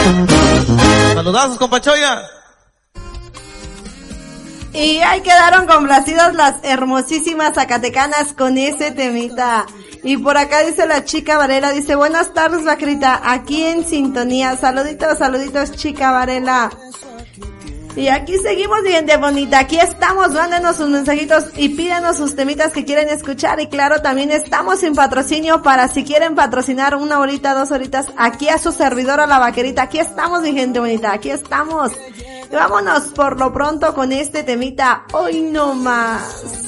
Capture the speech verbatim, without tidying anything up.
Saludazos, compa Choya. Y ahí quedaron complacidas las hermosísimas zacatecanas con ese temita. Y por acá dice la chica Varela, dice, buenas tardes, Vaquerita, aquí en sintonía. Saluditos, saluditos, chica Varela. Y aquí seguimos, gente bonita, aquí estamos, mándenos sus mensajitos y pídanos sus temitas que quieren escuchar. Y claro, también estamos sin patrocinio para si quieren patrocinar una horita, dos horitas, aquí a su servidora La Vaquerita. Aquí estamos, mi gente bonita, aquí estamos. Y vámonos por lo pronto con este temita, hoy no más.